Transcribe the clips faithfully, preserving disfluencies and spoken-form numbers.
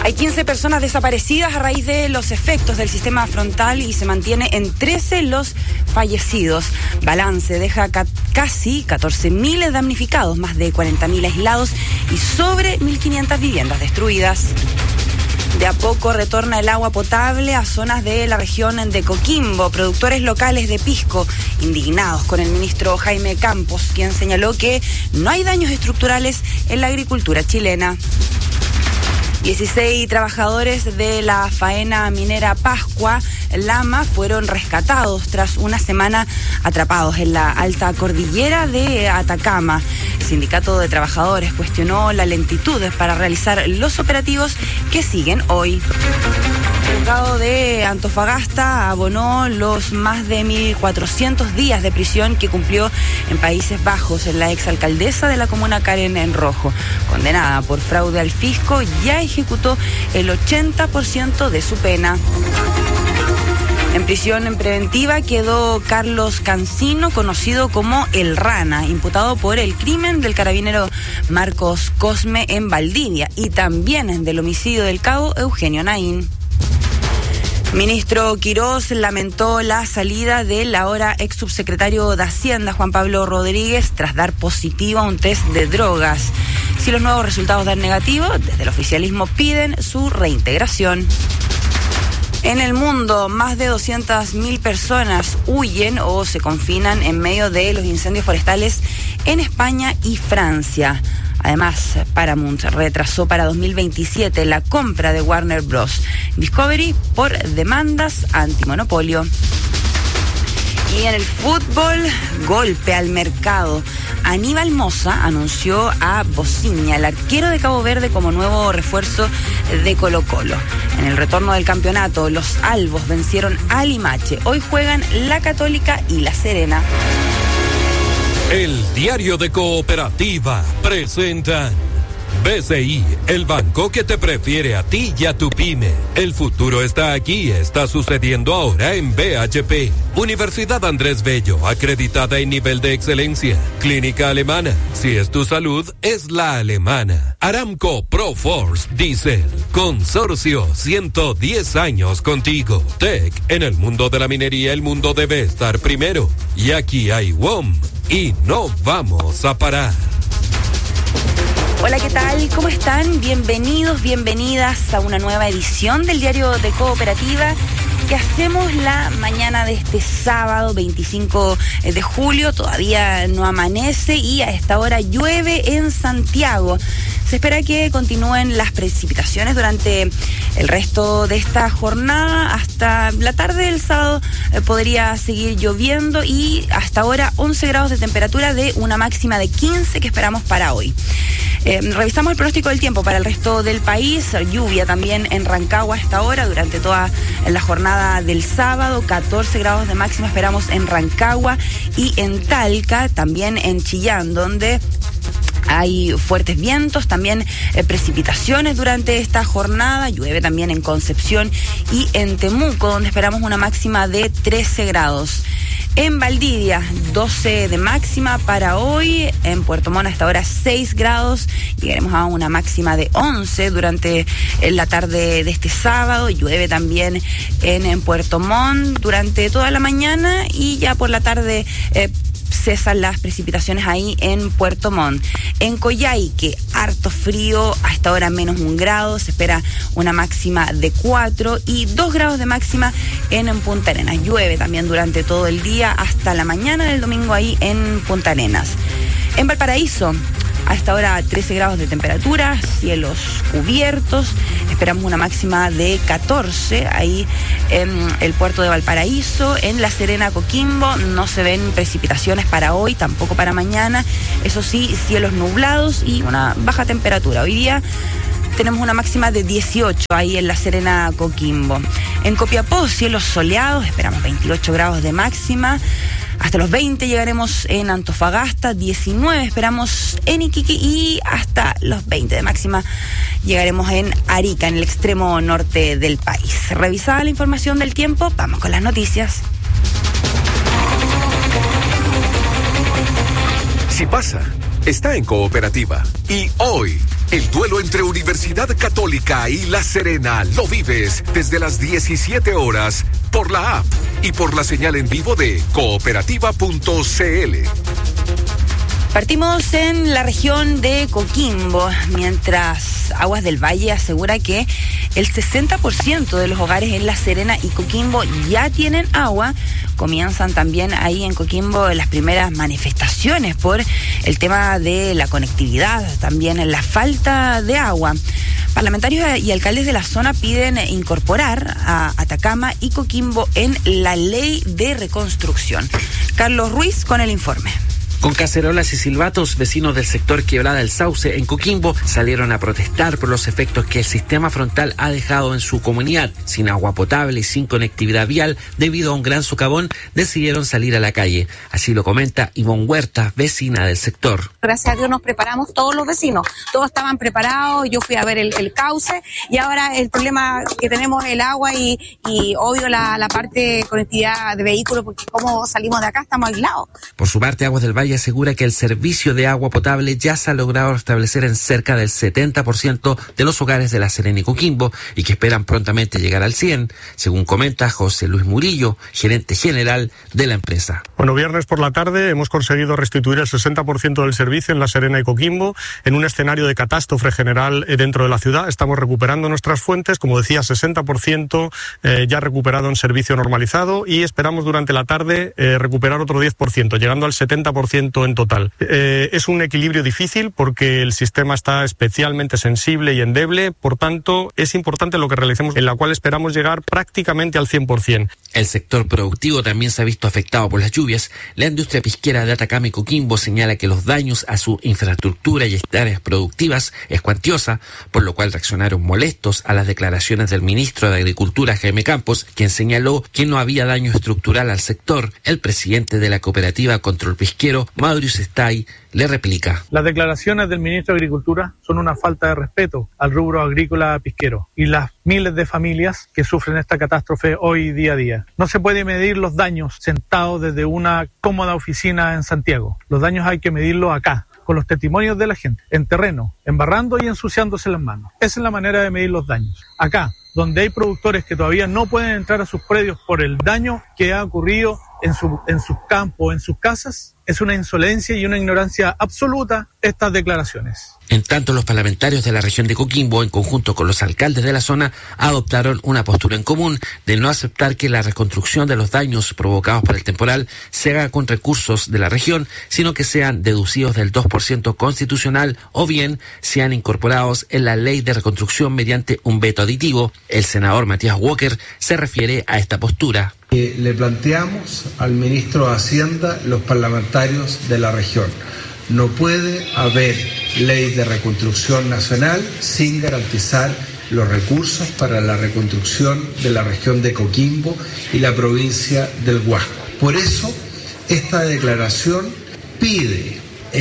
Hay quince personas desaparecidas a raíz de los efectos del sistema frontal y se mantiene en trece los fallecidos. Balance deja ca- casi catorce mil damnificados, más de cuarenta mil aislados y sobre mil quinientas viviendas destruidas. De a poco retorna el agua potable a zonas de la región de Coquimbo. Productores locales de pisco indignados con el ministro Jaime Campos, quien señaló que no hay daños estructurales en la agricultura chilena. dieciséis trabajadores de la faena minera Pascua Lama fueron rescatados tras una semana atrapados en la alta cordillera de Atacama. El sindicato de trabajadores cuestionó la lentitud para realizar los operativos que siguen hoy. El juzgado de Antofagasta abonó los más de mil cuatrocientos días de prisión que cumplió en Países Bajos la exalcaldesa de la comuna Karen Enrojo. Condenada por fraude al fisco, ya ejecutó el ochenta por ciento de su pena. En prisión en preventiva quedó Carlos Cancino, conocido como El Rana, imputado por el crimen del carabinero Marcos Cosme en Valdivia y también del homicidio del cabo Eugenio Naín. Ministro Quirós lamentó la salida del ahora ex subsecretario de Hacienda, Juan Pablo Rodríguez, tras dar positivo a un test de drogas. Si los nuevos resultados dan negativo, desde el oficialismo piden su reintegración. En el mundo, más de doscientas mil personas huyen o se confinan en medio de los incendios forestales en España y Francia. Además, Paramount retrasó para dos mil veintisiete la compra de Warner Bros. Discovery por demandas antimonopolio. Y en el fútbol, golpe al mercado. Aníbal Mosa anunció a Bociña, el arquero de Cabo Verde, como nuevo refuerzo de Colo-Colo. En el retorno del campeonato, los albos vencieron a Limache. Hoy juegan la Católica y la Serena. El Diario de Cooperativa presenta B C I, el banco que te prefiere a ti y a tu pyme. El futuro está aquí, está sucediendo ahora en B H P. Universidad Andrés Bello, acreditada en nivel de excelencia. Clínica alemana, si es tu salud, es la alemana. Aramco Proforce Diesel, consorcio, ciento diez años contigo. Tech, en el mundo de la minería el mundo debe estar primero. Y aquí hay W O M y no vamos a parar. Hola, ¿qué tal? ¿Cómo están? Bienvenidos, bienvenidas a una nueva edición del Diario de Cooperativa que hacemos la mañana de este sábado veinticinco de julio. Todavía no amanece y a esta hora llueve en Santiago. Se espera que continúen las precipitaciones durante el resto de esta jornada. Hasta la tarde del sábado eh, podría seguir lloviendo y hasta ahora once grados de temperatura de una máxima de quince que esperamos para hoy. Eh, revisamos el pronóstico del tiempo para el resto del país. Lluvia también en Rancagua a esta hora durante toda la jornada del sábado. catorce grados de máxima esperamos en Rancagua y en Talca, también en Chillán, donde hay fuertes vientos, también eh, precipitaciones durante esta jornada. Llueve también en Concepción y en Temuco, donde esperamos una máxima de trece grados. En Valdivia, doce de máxima para hoy. En Puerto Montt hasta ahora seis grados. Llegaremos a una máxima de once durante la tarde de este sábado. Llueve también en, en Puerto Montt durante toda la mañana y ya por la tarde eh, cesan las precipitaciones ahí en Puerto Montt. En Coyhaique, harto frío, hasta ahora menos un grado, se espera una máxima de cuatro y dos grados de máxima en, en Punta Arenas. Llueve también durante todo el día hasta la mañana del domingo ahí en Punta Arenas. En Valparaíso, a esta hora trece grados de temperatura, cielos cubiertos, esperamos una máxima de catorce ahí en el puerto de Valparaíso. En La Serena, Coquimbo, no se ven precipitaciones para hoy, tampoco para mañana, eso sí, cielos nublados y una baja temperatura. Hoy día tenemos una máxima de dieciocho ahí en La Serena, Coquimbo. En Copiapó, cielos soleados, esperamos veintiocho grados de máxima. Hasta los veinte llegaremos en Antofagasta, diecinueve esperamos en Iquique y hasta los veinte de máxima llegaremos en Arica, en el extremo norte del país. Revisada la información del tiempo, vamos con las noticias. Si pasa, está en Cooperativa. Y hoy, El duelo entre Universidad Católica y La Serena lo vives desde las diecisiete horas por la app y por la señal en vivo de cooperativa punto c l. Partimos en la región de Coquimbo, mientras Aguas del Valle asegura que el sesenta por ciento de los hogares en La Serena y Coquimbo ya tienen agua. Comienzan también ahí en Coquimbo las primeras manifestaciones por el tema de la conectividad, también la falta de agua. Parlamentarios y alcaldes de la zona piden incorporar a Atacama y Coquimbo en la ley de reconstrucción. Carlos Ruiz con el informe. Con cacerolas y silbatos, vecinos del sector Quebrada del Sauce en Coquimbo salieron a protestar por los efectos que el sistema frontal ha dejado en su comunidad. Sin agua potable y sin conectividad vial, debido a un gran socavón, decidieron salir a la calle. Así lo comenta Ivonne Huerta, vecina del sector. Gracias a Dios nos preparamos todos los vecinos. Todos estaban preparados, yo fui a ver el, el cauce y ahora el problema que tenemos es el agua y, y obvio la, la parte de conectividad de vehículos, porque como salimos de acá estamos aislados. Por su parte, Aguas del Valle asegura que el servicio de agua potable ya se ha logrado restablecer en cerca del setenta por ciento de los hogares de La Serena y Coquimbo y que esperan prontamente llegar al cien por ciento, según comenta José Luis Murillo, gerente general de la empresa. Bueno, viernes por la tarde hemos conseguido restituir el sesenta por ciento del servicio en La Serena y Coquimbo en un escenario de catástrofe general dentro de la ciudad. Estamos recuperando nuestras fuentes, como decía, sesenta por ciento eh, ya recuperado en servicio normalizado y esperamos durante la tarde eh, recuperar otro diez por ciento, llegando al setenta por ciento en total. Eh, es un equilibrio difícil porque el sistema está especialmente sensible y endeble, por tanto es importante lo que realicemos, en la cual esperamos llegar prácticamente al cien por ciento. El sector productivo también se ha visto afectado por las lluvias. La industria pisquera de Atacama y Coquimbo señala que los daños a su infraestructura y áreas productivas es cuantiosa, por lo cual reaccionaron molestos a las declaraciones del ministro de Agricultura, Jaime Campos, quien señaló que no había daño estructural al sector. El presidente de la cooperativa Control Pisquero, Mauricio Estay, le replica. Las declaraciones del ministro de Agricultura son una falta de respeto al rubro agrícola pisquero y las miles de familias que sufren esta catástrofe hoy día a día. No se puede medir los daños sentados desde una cómoda oficina en Santiago. Los daños hay que medirlos acá, con los testimonios de la gente, en terreno, embarrando y ensuciándose las manos. Esa es la manera de medir los daños. Acá, donde hay productores que todavía no pueden entrar a sus predios por el daño que ha ocurrido en, su, en sus campos, en sus casas, es una insolencia y una ignorancia absoluta estas declaraciones. En tanto, los parlamentarios de la región de Coquimbo, en conjunto con los alcaldes de la zona, adoptaron una postura en común de no aceptar que la reconstrucción de los daños provocados por el temporal se haga con recursos de la región, sino que sean deducidos del dos por ciento constitucional o bien sean incorporados en la ley de reconstrucción mediante un veto aditivo. El senador Matías Walker se refiere a esta postura. Eh, le planteamos al ministro de Hacienda, los parlamentarios de la región. No puede haber ley de reconstrucción nacional sin garantizar los recursos para la reconstrucción de la región de Coquimbo y la provincia del Huasco. Por eso, esta declaración pide,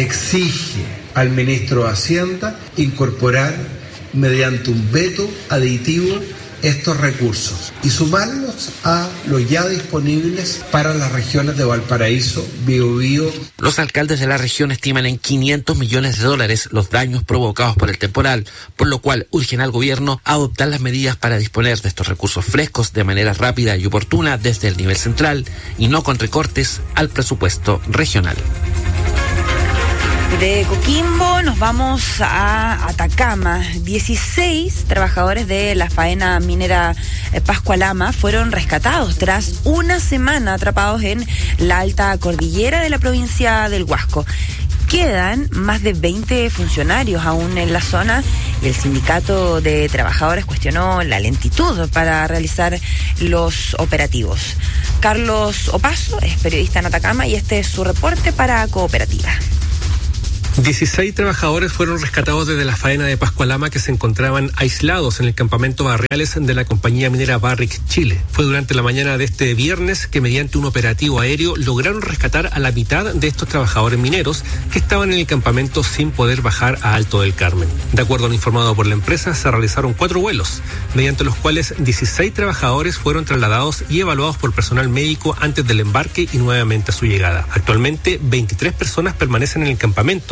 exige al ministro de Hacienda incorporar mediante un veto aditivo estos recursos y sumarlos a los ya disponibles para las regiones de Valparaíso, Biobío. Los alcaldes de la región estiman en quinientos millones de dólares los daños provocados por el temporal, por lo cual urgen al gobierno a adoptar las medidas para disponer de estos recursos frescos de manera rápida y oportuna desde el nivel central y no con recortes al presupuesto regional. De Coquimbo nos vamos a Atacama. dieciséis trabajadores de la faena minera Pascualama fueron rescatados tras una semana atrapados en la alta cordillera de la provincia del Huasco. Quedan más de veinte funcionarios aún en la zona y el sindicato de trabajadores cuestionó la lentitud para realizar los operativos. Carlos Opaso es periodista en Atacama y este es su reporte para Cooperativa. dieciséis trabajadores fueron rescatados desde la faena de Pascualama que se encontraban aislados en el campamento Barriales de la compañía minera Barrick Chile. Fue durante la mañana de este viernes que mediante un operativo aéreo lograron rescatar a la mitad de estos trabajadores mineros que estaban en el campamento sin poder bajar a Alto del Carmen. De acuerdo a lo informado por la empresa, se realizaron cuatro vuelos, mediante los cuales dieciséis trabajadores fueron trasladados y evaluados por personal médico antes del embarque y nuevamente a su llegada. Actualmente, veintitrés personas permanecen en el campamento,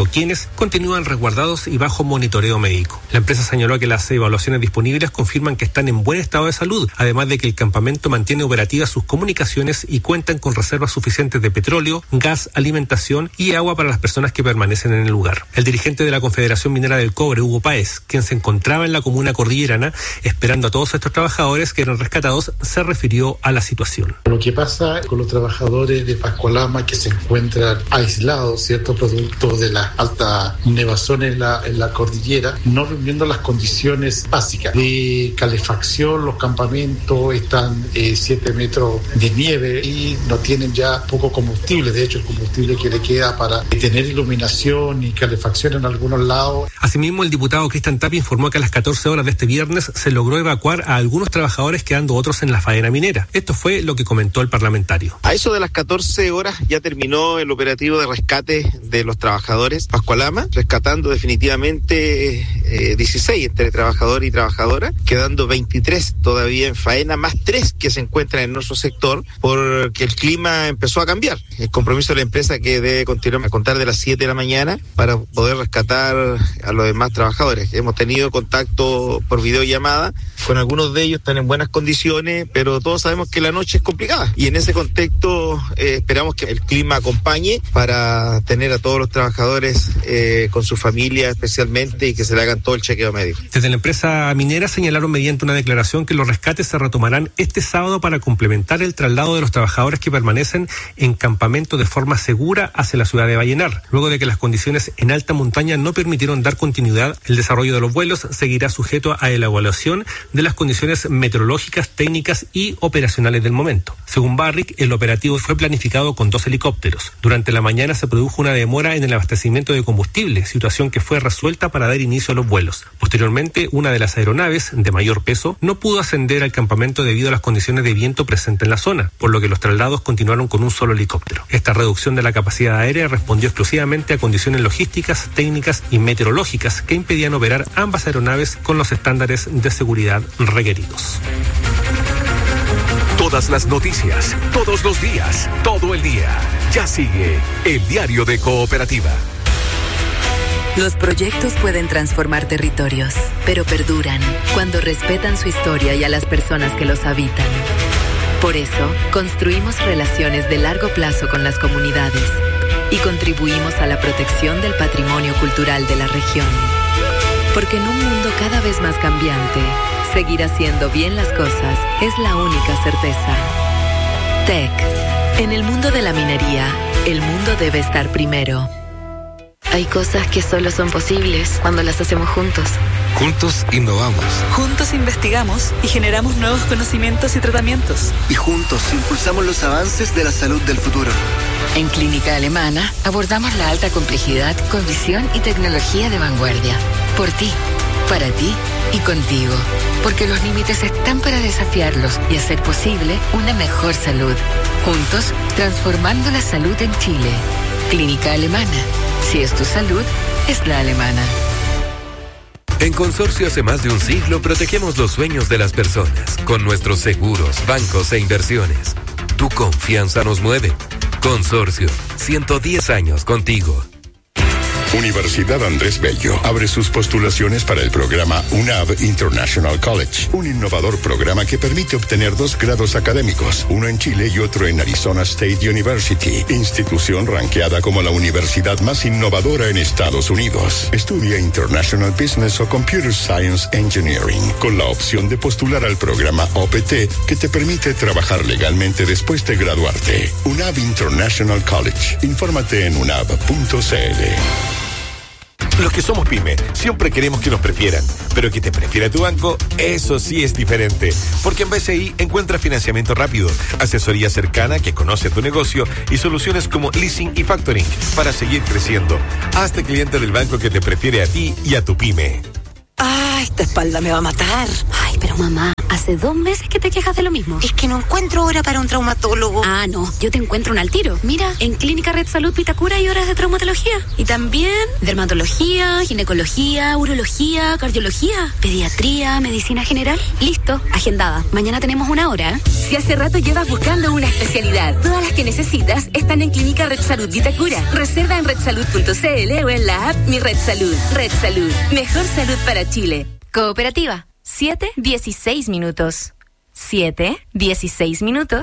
quienes continúan resguardados y bajo monitoreo médico. La empresa señaló que las evaluaciones disponibles confirman que están en buen estado de salud, además de que el campamento mantiene operativas sus comunicaciones y cuentan con reservas suficientes de petróleo, gas, alimentación y agua para las personas que permanecen en el lugar. El dirigente de la Confederación Minera del Cobre, Hugo Páez, quien se encontraba en la comuna cordillerana esperando a todos estos trabajadores que eran rescatados, se refirió a la situación. Lo que pasa con los trabajadores de Pascualama que se encuentran aislados, ¿cierto?, producto de las altas nevazones en la, en la cordillera, no reuniendo las condiciones básicas de calefacción. Los campamentos están eh, siete metros de nieve y no tienen ya poco combustible. De hecho, el combustible que le queda para tener iluminación y calefacción en algunos lados. Asimismo, el diputado Cristian Tapia informó que a las catorce horas de este viernes se logró evacuar a algunos trabajadores, quedando otros en la faena minera. Esto fue lo que comentó el parlamentario. A eso de las catorce horas ya terminó el operativo de rescate de los trabajadores Pascualama, rescatando definitivamente eh, dieciséis entre trabajador y trabajadora, quedando veintitrés todavía en faena, más tres que se encuentran en nuestro sector porque el clima empezó a cambiar. El compromiso de la empresa que debe continuar a contar de las siete de la mañana para poder rescatar a los demás trabajadores. Hemos tenido contacto por videollamada con algunos de ellos, están en buenas condiciones, pero todos sabemos que la noche es complicada y en ese contexto eh, esperamos que el clima acompañe para tener a todos los trabajadores eh, con su familia especialmente y que se le hagan todo el chequeo médico. Desde la empresa minera señalaron mediante una declaración que los rescates se retomarán este sábado para complementar el traslado de los trabajadores que permanecen en campamento de forma segura hacia la ciudad de Vallenar. Luego de que las condiciones en alta montaña no permitieron dar continuidad, el desarrollo de los vuelos seguirá sujeto a la evaluación de las condiciones meteorológicas, técnicas y operacionales del momento. Según Barrick, el operativo fue planificado con dos helicópteros. Durante la mañana se produjo una demora en el abastecimiento de combustible, situación que fue resuelta para dar inicio a los vuelos. Posteriormente, una de las aeronaves, de mayor peso, no pudo ascender al campamento debido a las condiciones de viento presentes en la zona, por lo que los traslados continuaron con un solo helicóptero. Esta reducción de la capacidad aérea respondió exclusivamente a condiciones logísticas, técnicas y meteorológicas que impedían operar ambas aeronaves con los estándares de seguridad requeridos. Todas las noticias, todos los días, todo el día. Ya sigue el Diario de Cooperativa. Los proyectos pueden transformar territorios, pero perduran cuando respetan su historia y a las personas que los habitan. Por eso, construimos relaciones de largo plazo con las comunidades y contribuimos a la protección del patrimonio cultural de la región. Porque en un mundo cada vez más cambiante, seguir haciendo bien las cosas es la única certeza. T E C. En el mundo de la minería, el mundo debe estar primero. Hay cosas que solo son posibles cuando las hacemos juntos. Juntos innovamos. Juntos investigamos y generamos nuevos conocimientos y tratamientos. Y juntos impulsamos los avances de la salud del futuro. En Clínica Alemana abordamos la alta complejidad con visión y tecnología de vanguardia. Por ti, para ti y contigo. Porque los límites están para desafiarlos y hacer posible una mejor salud. Juntos, transformando la salud en Chile. Clínica Alemana. Si es tu salud, es la alemana. En Consorcio hace más de un siglo protegemos los sueños de las personas con nuestros seguros, bancos e inversiones. Tu confianza nos mueve. Consorcio, ciento diez años contigo. Universidad Andrés Bello abre sus postulaciones para el programa U N A V International College, un innovador programa que permite obtener dos grados académicos, uno en Chile y otro en Arizona State University, institución ranqueada como la universidad más innovadora en Estados Unidos. Estudia International Business o Computer Science Engineering, con la opción de postular al programa O P T que te permite trabajar legalmente después de graduarte. U N A V International College. Infórmate en unab punto c l. Los que somos pyme siempre queremos que nos prefieran, pero que te prefiera tu banco, eso sí es diferente. Porque en B C I encuentras financiamiento rápido, asesoría cercana que conoce tu negocio y soluciones como leasing y factoring para seguir creciendo. Hazte cliente del banco que te prefiere a ti y a tu pyme. Ah, esta espalda me va a matar. Ay, Pero mamá, hace dos meses que te quejas de lo mismo. Es que no encuentro hora para un traumatólogo. Ah, no, yo te encuentro un al tiro. Mira, en Clínica Red Salud Vitacura hay horas de traumatología. Y también dermatología, ginecología, urología, cardiología, pediatría, medicina general. Listo, agendada. Mañana tenemos una hora. Si hace rato llevas buscando una especialidad, todas las que necesitas están en Clínica Red Salud Vitacura. Reserva en red salud punto c l o en la app Mi Red Salud. Red Salud, mejor salud para Chile. Cooperativa, siete dieciséis minutos. siete dieciséis minutos.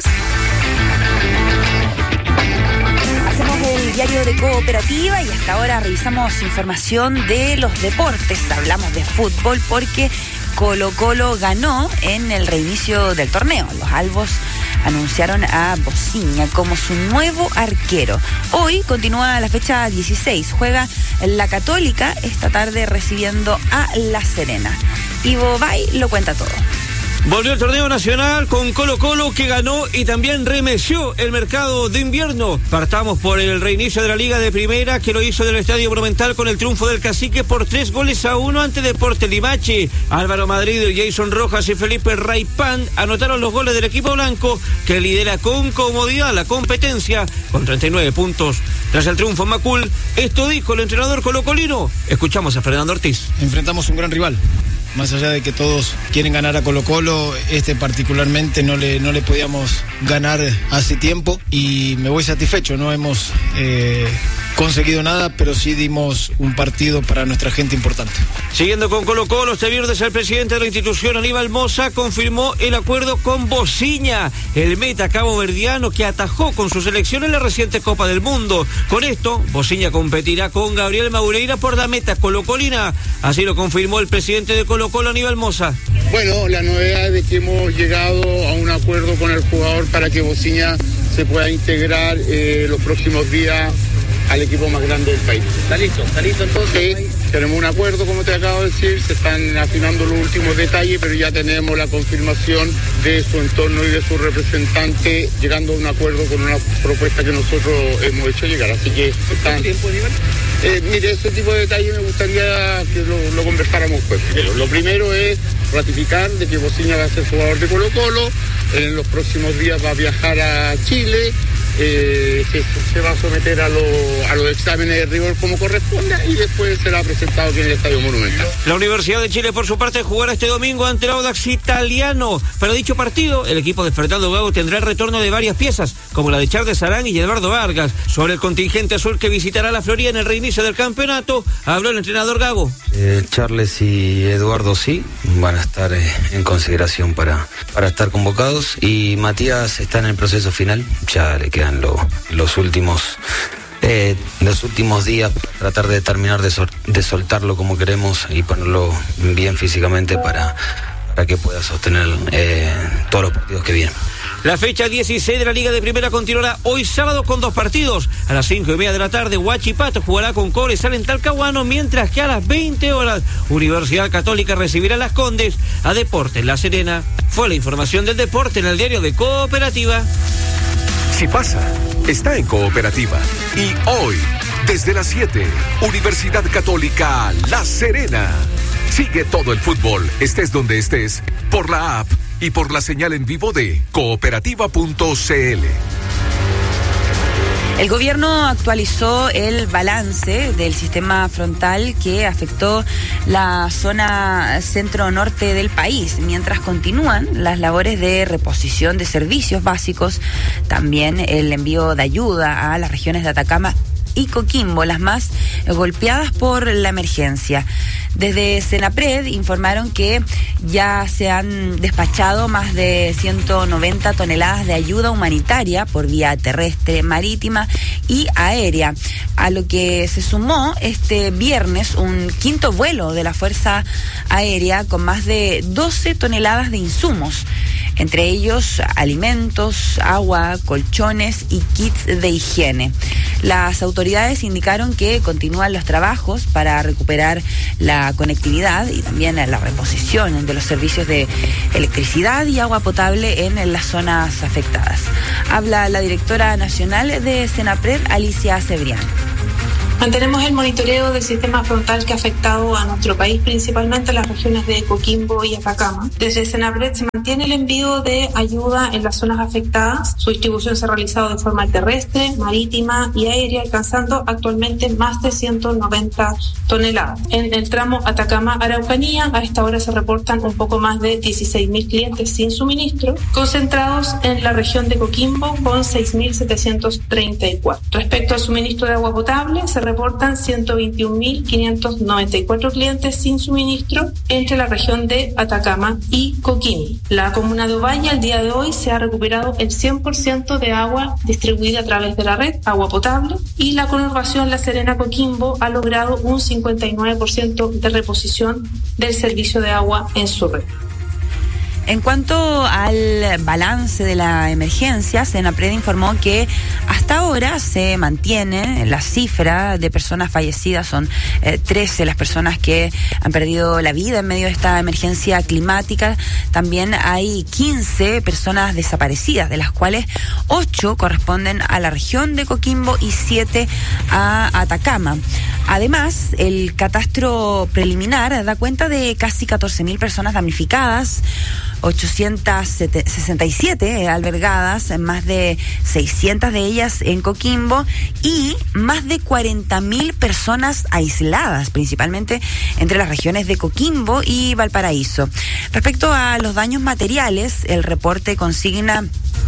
Hacemos el diario de Cooperativa y hasta ahora revisamos información de los deportes. Hablamos de fútbol porque Colo Colo ganó en el reinicio del torneo. Los albos anunciaron a Bociña como su nuevo arquero. Hoy continúa la fecha dieciséis. Juega la Católica esta tarde recibiendo a La Serena. Ivo Bay lo cuenta todo. Volvió el torneo nacional con Colo Colo que ganó y también remeció el mercado de invierno. Partamos por el reinicio de la Liga de Primera que lo hizo del Estadio Monumental con el triunfo del Cacique por tres goles a uno ante Deportes Limache. Álvaro Madrid, Jason Rojas y Felipe Raipán anotaron los goles del equipo blanco que lidera con comodidad la competencia con treinta y nueve puntos. Tras el triunfo en Macul, esto dijo el entrenador colocolino. Escuchamos a Fernando Ortiz. Enfrentamos un gran rival. Más allá de que todos quieren ganar a Colo Colo, este particularmente no le, no le podíamos ganar hace tiempo y me voy satisfecho. No hemos eh, conseguido nada, pero sí dimos un partido para nuestra gente importante. Siguiendo con Colo Colo, este viernes el presidente de la institución, Aníbal Mosa, confirmó el acuerdo con Bociña, el meta caboverdiano que atajó con su selección en la reciente Copa del Mundo. Con esto, Bociña competirá con Gabriel Maureira por la meta colocolina. Así lo confirmó el presidente de Colo Colo, Aníbal Mosa. Bueno, la novedad es que hemos llegado a un acuerdo con el jugador para que Bociña se pueda integrar eh, los próximos días al equipo más grande del país. ¿Está listo? ¿Está listo entonces? Sí, tenemos un acuerdo, como te acabo de decir, se están afinando los últimos detalles, pero ya tenemos la confirmación de su entorno y de su representante, llegando a un acuerdo con una propuesta que nosotros hemos hecho llegar. Así que están... ¿Cuánto tiempo, Aníbal? Eh, mire, ese tipo de detalles me gustaría que lo, lo conversáramos pues. Lo primero es ratificar de que Bociña va a ser jugador de Colo Colo, en los próximos días va a viajar a Chile, eh, se, se va a someter a, lo, a los exámenes de rigor como corresponda y después será presentado aquí en el Estadio Monumental. La Universidad de Chile, por su parte, jugará este domingo ante el Audax Italiano. Para dicho partido, el equipo de Fernando Gago tendrá el retorno de varias piezas, como la de Charles Arán y Eduardo Vargas. Sobre el contingente azul que visitará la Florida en el reinicio del campeonato, habló el entrenador Gago. Eh, Charles y Eduardo sí, van a estar eh, en consideración para, para estar convocados y Matías está en el proceso final, ya le quedan lo, los últimos eh, los últimos días para tratar de terminar de, sol, de soltarlo como queremos y ponerlo bien físicamente para, para que pueda sostener eh, todos los partidos que vienen. La fecha dieciséis de la Liga de Primera continuará hoy sábado con dos partidos. A las cinco y media de la tarde, Huachipato jugará con Cobresal en Talcahuano, mientras que a las veinte horas, Universidad Católica recibirá a Las Condes a Deportes La Serena. Fue la información del deporte en el diario de Cooperativa. Si pasa, está en Cooperativa. Y hoy, desde las siete, Universidad Católica La Serena. Sigue todo el fútbol, estés donde estés, por la app y por la señal en vivo de cooperativa punto c l. El gobierno actualizó el balance del sistema frontal que afectó la zona centro-norte del país, mientras continúan las labores de reposición de servicios básicos, también el envío de ayuda a las regiones de Atacama y Coquimbo, las más golpeadas por la emergencia. Desde Senapred informaron que ya se han despachado más de ciento noventa toneladas de ayuda humanitaria por vía terrestre, marítima y aérea, a lo que se sumó este viernes un quinto vuelo de la Fuerza Aérea con más de doce toneladas de insumos, entre ellos alimentos, agua, colchones y kits de higiene. Las autoridades indicaron que continúan los trabajos para recuperar la conectividad y también la reposición de los servicios de electricidad y agua potable en las zonas afectadas. Habla la directora nacional de Senapred, Alicia Cebrián. Mantenemos el monitoreo del sistema frontal que ha afectado a nuestro país, principalmente las regiones de Coquimbo y Atacama. Desde Senapred se mantiene el envío de ayuda en las zonas afectadas. Su distribución se ha realizado de forma terrestre, marítima y aérea, alcanzando actualmente más de ciento noventa toneladas. En el tramo Atacama-Araucanía, a esta hora se reportan un poco más de dieciséis mil clientes sin suministro, concentrados en la región de Coquimbo con seis mil setecientos treinta y cuatro. Respecto al suministro de agua potable, se reportan ciento veintiún mil quinientos noventa y cuatro clientes sin suministro entre la región de Atacama y Coquimbo. La comuna de Ovalle al día de hoy se ha recuperado el cien por ciento de agua distribuida a través de la red agua potable, y la conurbación La Serena-Coquimbo ha logrado un cincuenta y nueve por ciento de reposición del servicio de agua en su red. En cuanto al balance de la emergencia, Senapred informó que hasta ahora se mantiene la cifra de personas fallecidas. Son eh, trece las personas que han perdido la vida en medio de esta emergencia climática. También hay quince personas desaparecidas, de las cuales ocho corresponden a la región de Coquimbo y siete a Atacama. Además, el catastro preliminar da cuenta de casi catorce mil personas damnificadas, ochocientas sesenta y siete albergadas, más de seiscientas de ellas en Coquimbo, y más de cuarenta mil personas aisladas, principalmente entre las regiones de Coquimbo y Valparaíso. Respecto a los daños materiales, el reporte consigna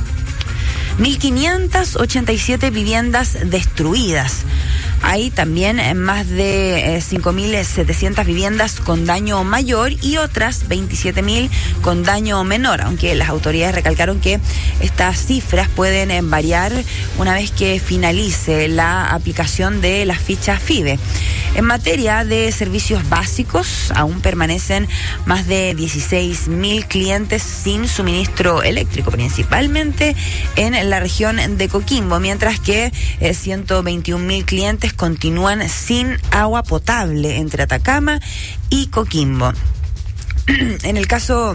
mil quinientas ochenta y siete viviendas destruidas. Hay también más de eh, cinco mil setecientas viviendas con daño mayor y otras veintisiete mil con daño menor, aunque las autoridades recalcaron que estas cifras pueden eh, variar una vez que finalice la aplicación de las fichas FIDE. En materia de servicios básicos, aún permanecen más de dieciséis mil clientes sin suministro eléctrico, principalmente en la región de Coquimbo, mientras que eh, ciento veintiún mil clientes continúan sin agua potable entre Atacama y Coquimbo. En el caso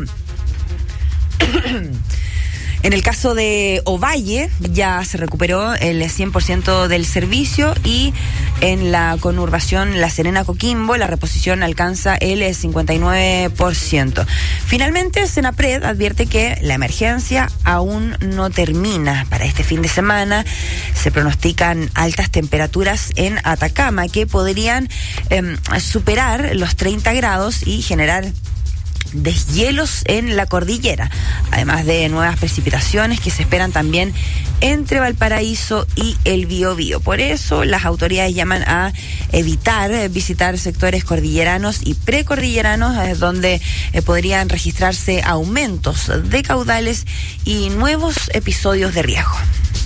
En el caso de Ovalle, ya se recuperó el cien por ciento del servicio, y en la conurbación La Serena-Coquimbo la reposición alcanza el cincuenta y nueve por ciento. Finalmente, Senapred advierte que la emergencia aún no termina. Para este fin de semana se pronostican altas temperaturas en Atacama que podrían eh, superar los treinta grados y generar deshielos en la cordillera, además de nuevas precipitaciones que se esperan también entre Valparaíso y el Biobío. Por eso las autoridades llaman a evitar visitar sectores cordilleranos y precordilleranos, eh, donde eh, podrían registrarse aumentos de caudales y nuevos episodios de riesgo.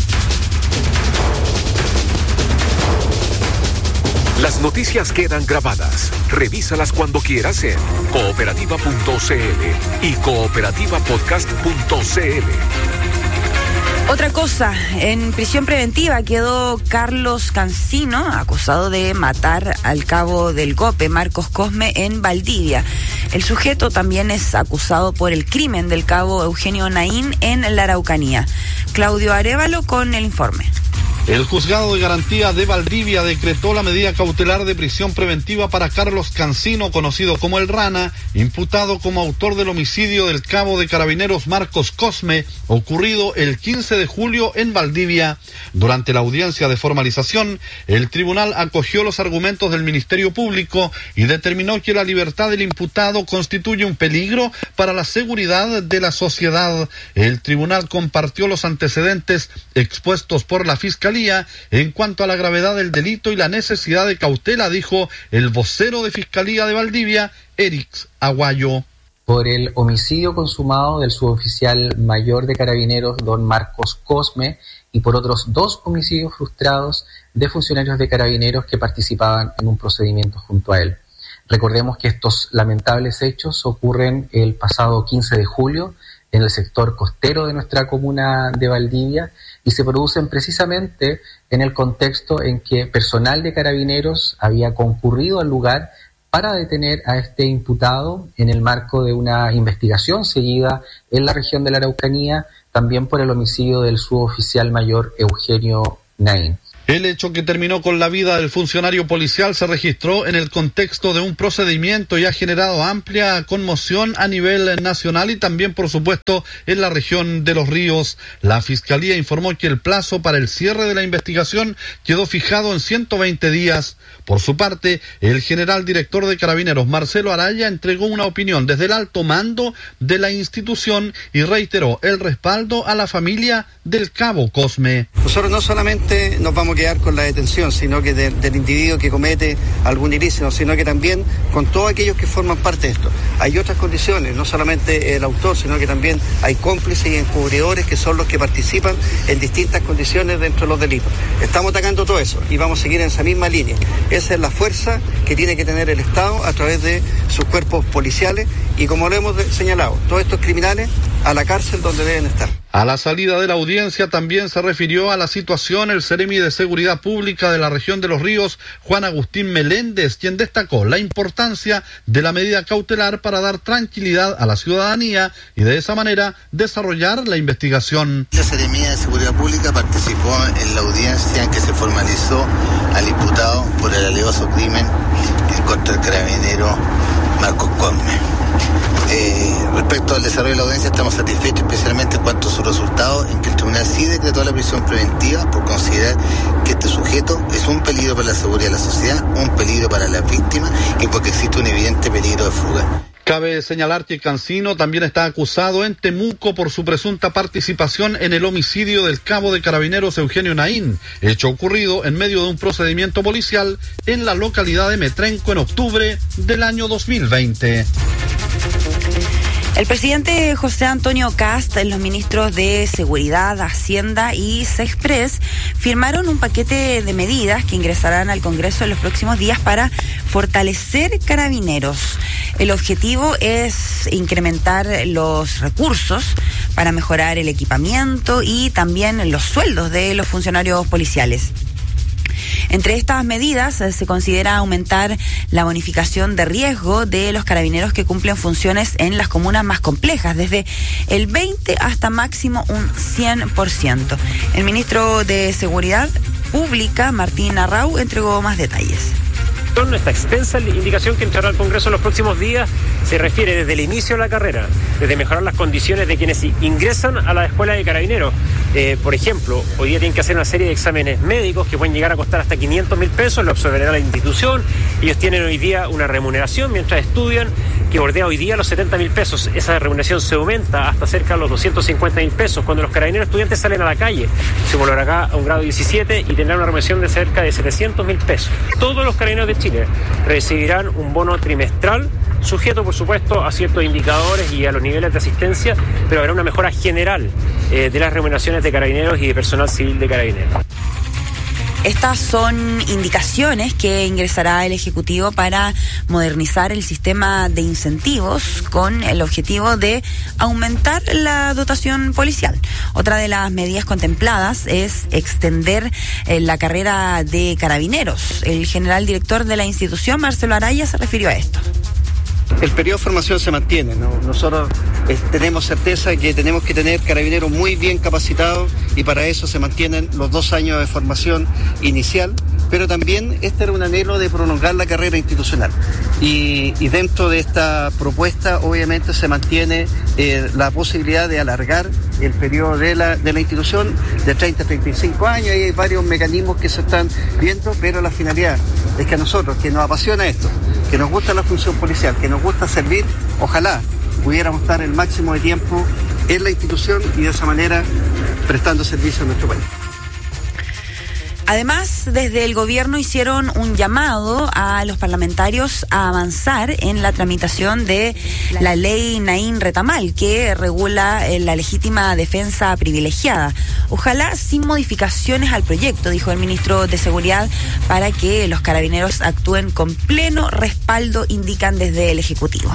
Las noticias quedan grabadas. Revísalas cuando quieras en cooperativa punto c l y cooperativa podcast punto c l. Otra cosa, en prisión preventiva quedó Carlos Cancino, acusado de matar al cabo del Gope, Marcos Cosme, en Valdivia. El sujeto también es acusado por el crimen del cabo Eugenio Naín en la Araucanía. Claudio Arévalo con el informe. El juzgado de garantía de Valdivia decretó la medida cautelar de prisión preventiva para Carlos Cancino, conocido como El Rana, imputado como autor del homicidio del cabo de carabineros Marcos Cosme, ocurrido el quince de julio en Valdivia. Durante la audiencia de formalización, el tribunal acogió los argumentos del Ministerio Público y determinó que la libertad del imputado constituye un peligro para la seguridad de la sociedad. El tribunal compartió los antecedentes expuestos por la Fiscalía en cuanto a la gravedad del delito y la necesidad de cautela, dijo el vocero de Fiscalía de Valdivia, Erix Aguayo. Por el homicidio consumado del suboficial mayor de carabineros, don Marcos Cosme, y por otros dos homicidios frustrados de funcionarios de carabineros que participaban en un procedimiento junto a él. Recordemos que estos lamentables hechos ocurren el pasado quince de julio en el sector costero de nuestra comuna de Valdivia, y se producen precisamente en el contexto en que personal de carabineros había concurrido al lugar para detener a este imputado en el marco de una investigación seguida en la región de la Araucanía, también por el homicidio del suboficial mayor Eugenio Naín. El hecho que terminó con la vida del funcionario policial se registró en el contexto de un procedimiento y ha generado amplia conmoción a nivel nacional y también, por supuesto, en la región de Los Ríos. La Fiscalía informó que el plazo para el cierre de la investigación quedó fijado en ciento veinte días. Por su parte, el general director de Carabineros, Marcelo Araya, entregó una opinión desde el alto mando de la institución y reiteró el respaldo a la familia del cabo Cosme. Nosotros no solamente nos vamos a quedar con la detención, sino que de, del individuo que comete algún ilícito, sino que también con todos aquellos que forman parte de esto. Hay otras condiciones, no solamente el autor, sino que también hay cómplices y encubridores que son los que participan en distintas condiciones dentro de los delitos. Estamos atacando todo eso y vamos a seguir en esa misma línea. Esa es la fuerza que tiene que tener el Estado a través de sus cuerpos policiales y, como lo hemos señalado, todos estos criminales a la cárcel donde deben estar. A la salida de la audiencia también se refirió a la situación el Seremi de Seguridad Pública de la región de Los Ríos, Juan Agustín Meléndez, quien destacó la importancia de la medida cautelar para dar tranquilidad a la ciudadanía y de esa manera desarrollar la investigación. La Seremi de Seguridad Pública participó en la audiencia en que se formalizó al imputado por el alevoso crimen en contra del carabinero Marcos Cosme. Eh, respecto al desarrollo de la audiencia, estamos satisfechos especialmente en cuanto a su resultado, en que el tribunal sí decretó la prisión preventiva por considerar que este sujeto es un peligro para la seguridad de la sociedad, un peligro para las víctimas y porque existe un evidente peligro de fuga. Cabe señalar que Cancino también está acusado en Temuco por su presunta participación en el homicidio del cabo de Carabineros Eugenio Naín, hecho ocurrido en medio de un procedimiento policial en la localidad de Metrenco en octubre del año dos mil veinte. El presidente José Antonio Kast, los ministros de Seguridad, Hacienda y Sexpress firmaron un paquete de medidas que ingresarán al Congreso en los próximos días para fortalecer Carabineros. El objetivo es incrementar los recursos para mejorar el equipamiento y también los sueldos de los funcionarios policiales. Entre estas medidas eh, se considera aumentar la bonificación de riesgo de los carabineros que cumplen funciones en las comunas más complejas, desde el veinte hasta máximo un cien por ciento. El ministro de Seguridad Pública, Martín Arrau, entregó más detalles. Esta extensa indicación que entrará al Congreso en los próximos días se refiere desde el inicio de la carrera, desde mejorar las condiciones de quienes ingresan a la escuela de carabineros. Eh, por ejemplo, hoy día tienen que hacer una serie de exámenes médicos que pueden llegar a costar hasta quinientos mil pesos, lo absorberá la institución. Ellos tienen hoy día una remuneración mientras estudian que bordea hoy día los setenta mil pesos. Esa remuneración se aumenta hasta cerca de los doscientos cincuenta mil pesos. Cuando los carabineros estudiantes salen a la calle, se valorará a un grado diecisiete y tendrán una remuneración de cerca de setecientos mil pesos. Todos los carabineros de Chile recibirán un bono trimestral, sujeto por supuesto a ciertos indicadores y a los niveles de asistencia, pero habrá una mejora general eh, de las remuneraciones de carabineros y de personal civil de carabineros. Estas son indicaciones que ingresará el Ejecutivo para modernizar el sistema de incentivos con el objetivo de aumentar la dotación policial. Otra de las medidas contempladas es extender eh, la carrera de carabineros. El general director de la institución, Marcelo Araya, se refirió a esto. El periodo de formación se mantiene, ¿no? Nosotros eh, tenemos certeza de que tenemos que tener carabineros muy bien capacitados y para eso se mantienen los dos años de formación inicial, pero también este era un anhelo de prolongar la carrera institucional. Y, y dentro de esta propuesta obviamente se mantiene eh, la posibilidad de alargar el periodo de la, de la institución de treinta a treinta y cinco años. Ahí hay varios mecanismos que se están viendo, pero la finalidad es que a nosotros, que nos apasiona esto, que nos gusta la función policial, que nos gusta servir, ojalá pudiéramos estar el máximo de tiempo en la institución y de esa manera prestando servicio a nuestro país. Además, desde el gobierno hicieron un llamado a los parlamentarios a avanzar en la tramitación de la ley Naín Retamal, que regula la legítima defensa privilegiada. Ojalá sin modificaciones al proyecto, dijo el ministro de Seguridad, para que los carabineros actúen con pleno respaldo, indican desde el Ejecutivo.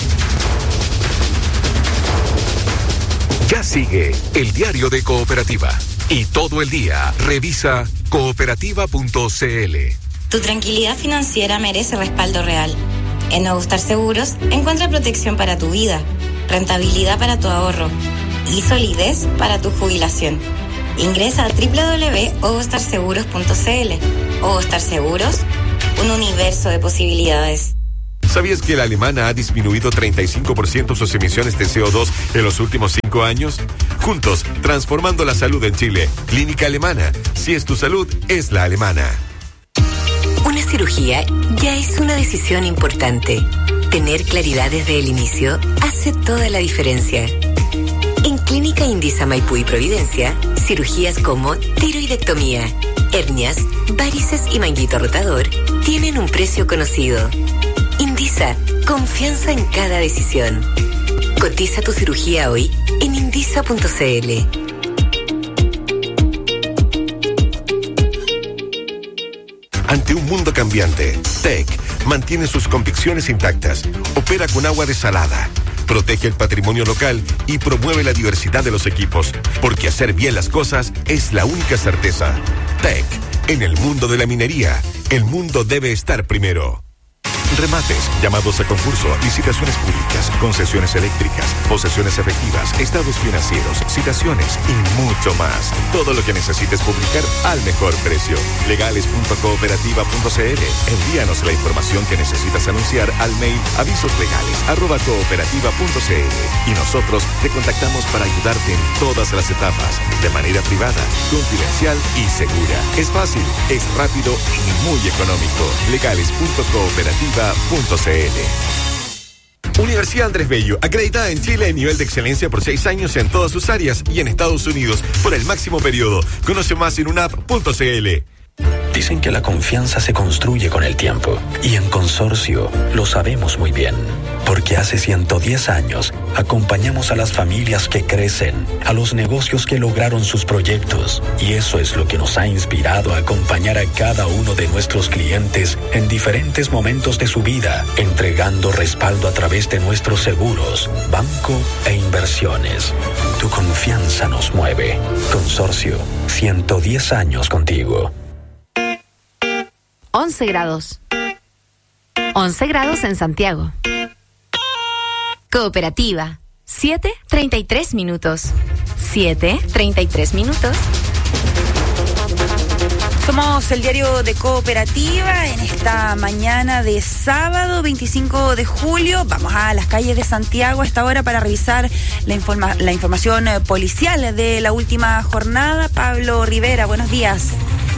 Ya sigue el diario de Cooperativa. Y todo el día revisa cooperativa punto c l. Tu tranquilidad financiera merece respaldo real. En Nuevo Star Seguros encuentra protección para tu vida, rentabilidad para tu ahorro y solidez para tu jubilación. Ingresa a doble u doble u doble u punto ogostar seguros punto c l. Ogostar Seguros, un universo de posibilidades. ¿Sabías que la alemana ha disminuido treinta y cinco por ciento sus emisiones de C O dos en los últimos cinco años? Juntos, transformando la salud en Chile. Clínica Alemana. Si es tu salud, es la alemana. Una cirugía ya es una decisión importante. Tener claridad desde el inicio hace toda la diferencia. En Clínica Indisa Maipú y Providencia, cirugías como tiroidectomía, hernias, varices y manguito rotador tienen un precio conocido. Indisa, confianza en cada decisión. Cotiza tu cirugía hoy en indisa punto c l. Ante un mundo cambiante, T E C mantiene sus convicciones intactas, opera con agua desalada, protege el patrimonio local y promueve la diversidad de los equipos, porque hacer bien las cosas es la única certeza. T E C, en el mundo de la minería, el mundo debe estar primero. Remates, llamados a concurso, licitaciones públicas, concesiones eléctricas, posesiones efectivas, estados financieros, citaciones y mucho más. Todo lo que necesites publicar al mejor precio. legales punto cooperativa punto c l. Envíanos la información que necesitas anunciar al mail avisoslegales arroba cooperativa punto c l y nosotros te contactamos para ayudarte en todas las etapas, de manera privada, confidencial y segura. Es fácil, es rápido y muy económico. legales punto cooperativa punto c l. Universidad Andrés Bello, acreditada en Chile en nivel de excelencia por seis años en todas sus áreas y en Estados Unidos por el máximo periodo. Conoce más en unap punto c l. Dicen que la confianza se construye con el tiempo y en Consorcio lo sabemos muy bien, porque hace ciento diez años acompañamos a las familias que crecen, a los negocios que lograron sus proyectos, y eso es lo que nos ha inspirado a acompañar a cada uno de nuestros clientes en diferentes momentos de su vida, entregando respaldo a través de nuestros seguros, banco e inversiones. Tu confianza nos mueve. Consorcio, ciento diez años contigo. once grados. once grados en Santiago. Cooperativa. siete treinta y tres minutos. siete treinta y tres minutos. Somos el diario de Cooperativa en esta mañana de sábado veinticinco de julio. Vamos a las calles de Santiago a esta hora para revisar la, informa- la información policial de la última jornada. Pablo Rivera, buenos días.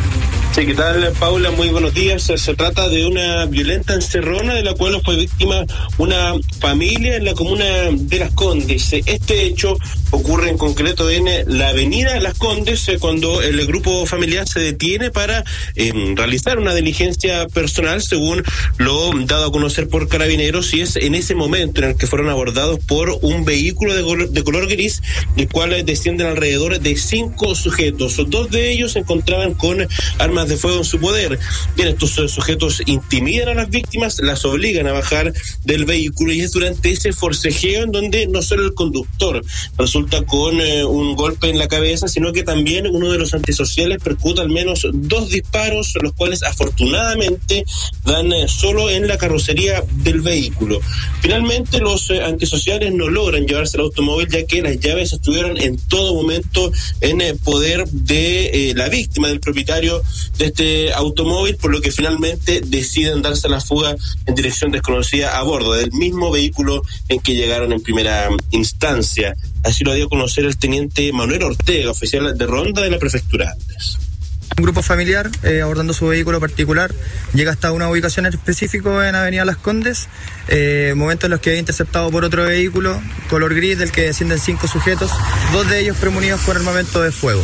Sí, ¿qué tal, Paula? Muy buenos días. Se trata de una violenta encerrona de la cual fue víctima una familia en la comuna de Las Condes. Este hecho ocurre en concreto en la avenida Las Condes, cuando el grupo familiar se detiene para eh, realizar una diligencia personal, según lo dado a conocer por Carabineros, y es en ese momento en el que fueron abordados por un vehículo de, color, de color gris, del cual descienden alrededor de cinco sujetos. Dos de ellos se encontraban con armas de fuego en su poder. Bien, estos sujetos intimidan a las víctimas, las obligan a bajar del vehículo, y es durante ese forcejeo en donde no solo el conductor resulta con eh, un golpe en la cabeza, sino que también uno de los antisociales percuta al menos dos disparos, los cuales afortunadamente dan eh, solo en la carrocería del vehículo. Finalmente los eh, antisociales no logran llevarse el automóvil, ya que las llaves estuvieron en todo momento en eh, poder de eh, la víctima, del propietario de este automóvil, por lo que finalmente deciden darse a la fuga en dirección desconocida a bordo del mismo vehículo en que llegaron en primera instancia. Así lo dio a conocer el teniente Manuel Ortega, oficial de ronda de la prefectura Andes. Un grupo familiar, eh, abordando su vehículo particular, llega hasta una ubicación específica en Avenida Las Condes, eh, momentos en los que es interceptado por otro vehículo color gris del que descienden cinco sujetos, dos de ellos premunidos con armamento de fuego.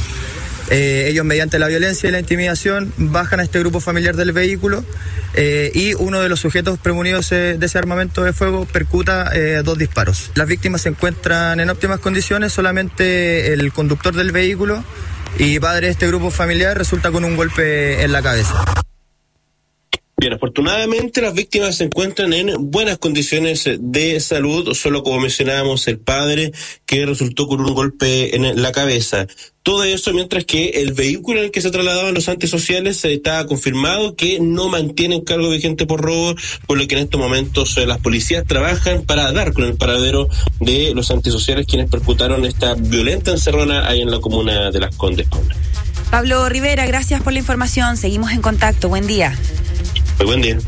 Eh, ellos, mediante la violencia y la intimidación, bajan a este grupo familiar del vehículo, eh, y uno de los sujetos premunidos eh, de ese armamento de fuego percuta eh, dos disparos. Las víctimas se encuentran en óptimas condiciones, solamente el conductor del vehículo y padre de este grupo familiar resulta con un golpe en la cabeza. Bien, afortunadamente las víctimas se encuentran en buenas condiciones de salud, solo como mencionábamos el padre que resultó con un golpe en la cabeza. Todo eso mientras que el vehículo en el que se trasladaban los antisociales está confirmado que no mantienen cargo vigente por robo, por lo que en estos momentos eh, las policías trabajan para dar con el paradero de los antisociales quienes perputaron esta violenta encerrona ahí en la comuna de Las Condes, Paula. Pablo Rivera, gracias por la información. Seguimos en contacto. Buen día. Muy buen día.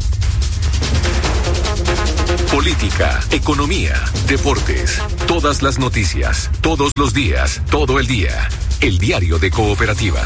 Política, economía, deportes, todas las noticias, todos los días, todo el día. El diario de Cooperativa.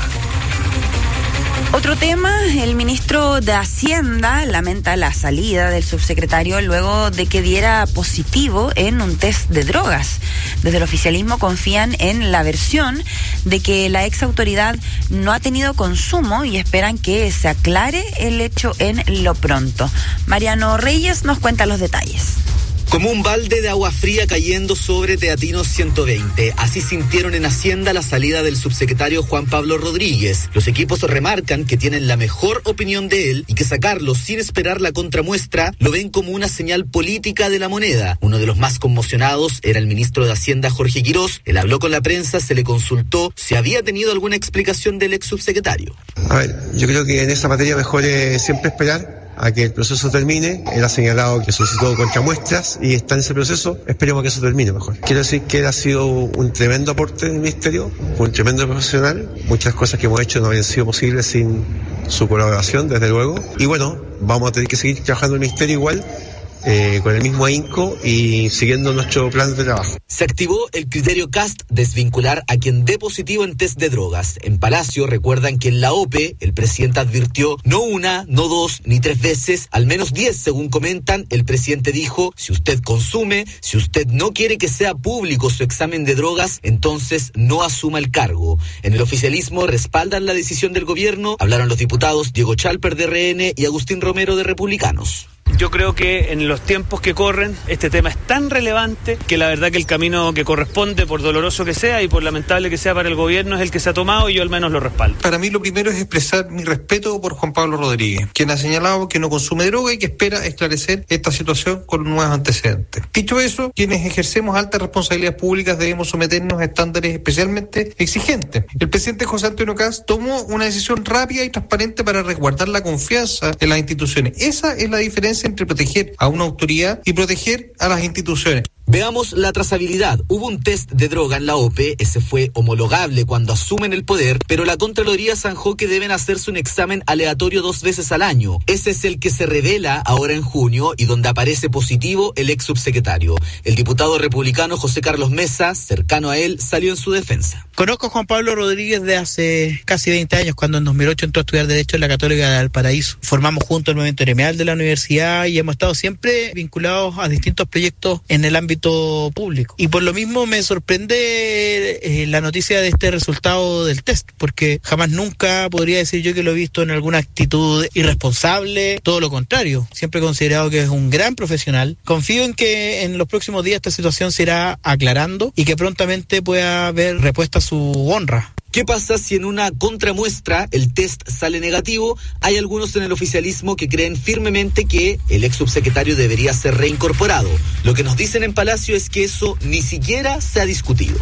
Otro tema, el ministro de Hacienda lamenta la salida del subsecretario luego de que diera positivo en un test de drogas. Desde el oficialismo confían en la versión de que la ex autoridad no ha tenido consumo y esperan que se aclare el hecho en lo pronto. Mariano Reyes nos cuenta los detalles. Como un balde de agua fría cayendo sobre Teatinos ciento veinte. Así sintieron en Hacienda la salida del subsecretario Juan Pablo Rodríguez. Los equipos remarcan que tienen la mejor opinión de él y que sacarlo sin esperar la contramuestra lo ven como una señal política de la moneda. Uno de los más conmocionados era el ministro de Hacienda Jorge Quirós. Él habló con la prensa, se le consultó si había tenido alguna explicación del ex subsecretario. A ver, yo creo que en esa materia mejor es siempre esperar a que el proceso termine. Él ha señalado que solicitó contramuestras y está en ese proceso. Esperemos que eso termine mejor. Quiero decir que él ha sido un tremendo aporte del ministerio, un tremendo profesional. Muchas cosas que hemos hecho no habrían sido posibles sin su colaboración, desde luego. Y bueno, vamos a tener que seguir trabajando en el ministerio igual, Eh, con el mismo ahínco y siguiendo nuestro plan de trabajo. Se activó el criterio C A S T desvincular a quien dé positivo en test de drogas. En Palacio recuerdan que en la O P el presidente advirtió no una, no dos, ni tres veces, al menos diez según comentan. El presidente dijo, si usted consume, si usted no quiere que sea público su examen de drogas, entonces no asuma el cargo. En el oficialismo respaldan la decisión del gobierno. Hablaron los diputados Diego Chalper de R N y Agustín Romero de Republicanos. Yo creo que en los tiempos que corren este tema es tan relevante que la verdad que el camino que corresponde, por doloroso que sea y por lamentable que sea para el gobierno, es el que se ha tomado y yo al menos lo respaldo. Para mí lo primero es expresar mi respeto por Juan Pablo Rodríguez, quien ha señalado que no consume droga y que espera esclarecer esta situación con nuevos antecedentes. Dicho eso, quienes ejercemos altas responsabilidades públicas debemos someternos a estándares especialmente exigentes. El presidente José Antonio Kast tomó una decisión rápida y transparente para resguardar la confianza en las instituciones. Esa es la diferencia entre proteger a una autoridad y proteger a las instituciones. Veamos la trazabilidad. Hubo un test de droga en la O P, ese fue homologable cuando asumen el poder, pero la Contraloría zanjó que deben hacerse un examen aleatorio dos veces al año. Ese es el que se revela ahora en junio y donde aparece positivo el ex subsecretario. El diputado republicano José Carlos Mesa, cercano a él, salió en su defensa. Conozco a Juan Pablo Rodríguez de hace casi veinte años, cuando en dos mil ocho entró a estudiar Derecho en la Católica de Valparaíso. Formamos juntos el movimiento gremial de la universidad y hemos estado siempre vinculados a distintos proyectos en el ámbito público. Y por lo mismo me sorprende eh, la noticia de este resultado del test, porque jamás nunca podría decir yo que lo he visto en alguna actitud irresponsable, todo lo contrario. Siempre he considerado que es un gran profesional. Confío en que en los próximos días esta situación se irá aclarando y que prontamente pueda haber repuesta a su honra. ¿Qué pasa si en una contramuestra el test sale negativo? Hay algunos en el oficialismo que creen firmemente que el ex subsecretario debería ser reincorporado. Lo que nos dicen en Palacio es que eso ni siquiera se ha discutido.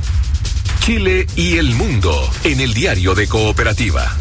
Chile y el mundo en el diario de Cooperativa.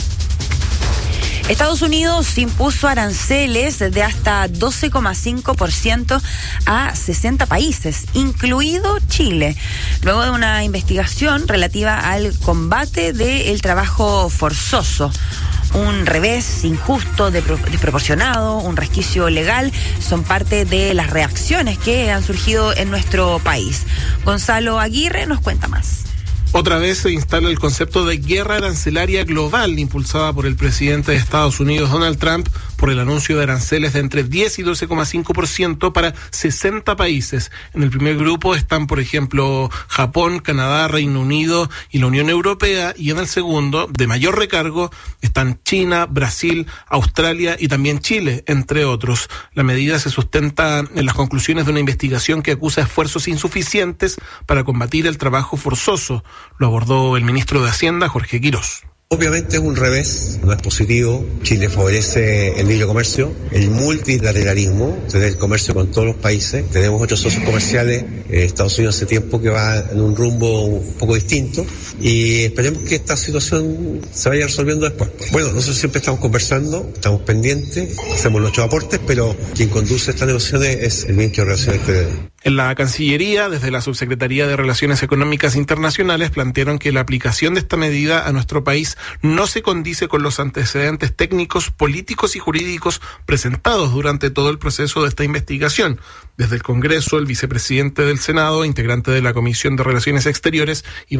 Estados Unidos impuso aranceles de hasta doce coma cinco por ciento a sesenta países, incluido Chile, luego de una investigación relativa al combate del trabajo forzoso. Un revés injusto, desproporcionado, un resquicio legal, son parte de las reacciones que han surgido en nuestro país. Gonzalo Aguirre nos cuenta más. Otra vez se instala el concepto de guerra arancelaria global impulsada por el presidente de Estados Unidos, Donald Trump, por el anuncio de aranceles de entre diez y doce coma cinco por ciento para sesenta países. En el primer grupo están, por ejemplo, Japón, Canadá, Reino Unido y la Unión Europea, y en el segundo, de mayor recargo, están China, Brasil, Australia y también Chile, entre otros. La medida se sustenta en las conclusiones de una investigación que acusa esfuerzos insuficientes para combatir el trabajo forzoso. Lo abordó el ministro de Hacienda, Jorge Quirós. Obviamente es un revés, no es positivo. Chile favorece el libre comercio, el multilateralismo, tener comercio con todos los países. Tenemos otros socios comerciales, eh, Estados Unidos hace tiempo que va en un rumbo un poco distinto y esperemos que esta situación se vaya resolviendo después. Bueno, nosotros siempre estamos conversando, estamos pendientes, hacemos nuestros aportes, pero quien conduce estas negociaciones es el Ministerio de Relaciones Exteriores. En la Cancillería, desde la Subsecretaría de Relaciones Económicas Internacionales, plantearon que la aplicación de esta medida a nuestro país no se condice con los antecedentes técnicos, políticos y jurídicos presentados durante todo el proceso de esta investigación. Desde el Congreso, el vicepresidente del Senado, integrante de la Comisión de Relaciones Exteriores, Iván